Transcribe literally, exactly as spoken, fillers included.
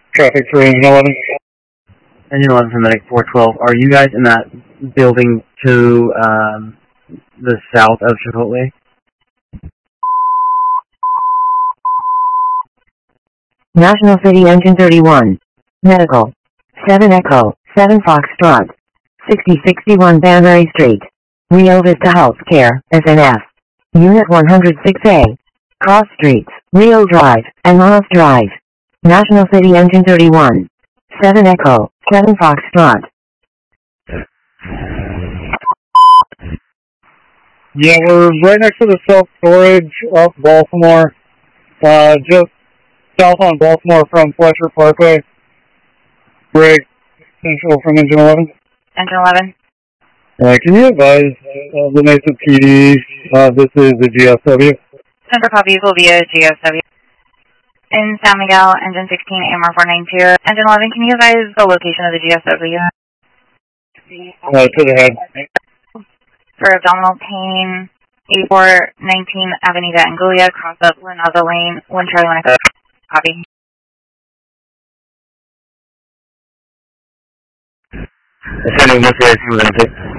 Traffic for engine eleven. Engine eleven for Medic four twelve. Are you guys in that building to um, the south of Chipotle? National City Engine thirty-one. Medical. seven Echo, seven Foxtrot. sixty sixty-one Banbury Street. Rio Vista Healthcare, S N F. Unit one oh six A. Cross Streets, Rio Drive, and Moss Drive. National City Engine thirty-one. seven Echo, seven Foxtrot. Yeah, we're right next to the self-storage off Baltimore. Uh, just south on Baltimore from Fletcher Parkway. Break, central from Engine eleven. Engine eleven. Uh, can you advise uh, the Mesa P D, uh, this is the G S W? Center copy equal via G S W. In San Miguel, engine sixteen, A M R four ninety-two. Engine eleven, can you advise the location of the G S W? Uh, to the head. For abdominal pain, eighty-four nineteen Avenida Anguilla, cross up Lenaza Lane, one Charlie one Echo. Copy. Sending this way, see what I take.